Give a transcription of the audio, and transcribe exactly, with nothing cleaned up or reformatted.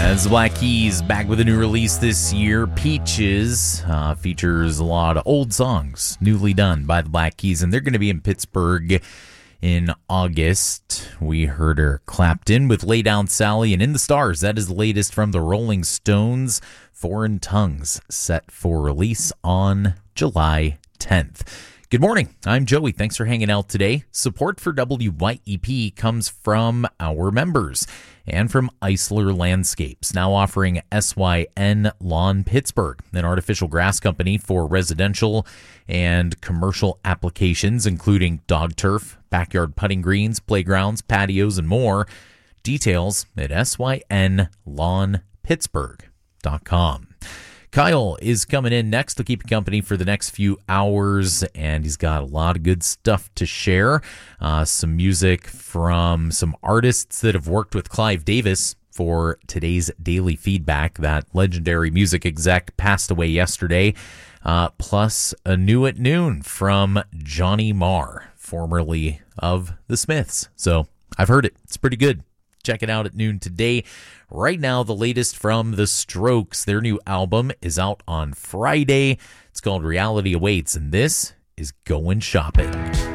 As Black Keys back with a new release this year, Peaches uh, features a lot of old songs newly done by the Black Keys, and they're going to be in Pittsburgh in August. We heard her Clapton with Lay Down Sally, and In the Stars, that is the latest from the Rolling Stones. Foreign Tongues set for release on July tenth. Good morning, I'm Joey. Thanks for hanging out today. Support for W Y E P comes from our members and from Eisler Landscapes, now offering S Y N Lawn Pittsburgh, an artificial grass company for residential and commercial applications, including dog turf, backyard putting greens, playgrounds, patios, and more. Details at S Y N lawn pittsburgh dot com. Kyle is coming in next to keep you company for the next few hours, and he's got a lot of good stuff to share. Uh, some music from some artists that have worked with Clive Davis for today's daily feedback. That legendary music exec passed away yesterday. Uh, plus a new at noon from Johnny Marr, formerly of the Smiths. So I've heard it. It's pretty good. Check it out at noon today. Right now, the latest from The Strokes. Their new album is out on Friday. It's called Reality Awaits, and this is Going Shopping.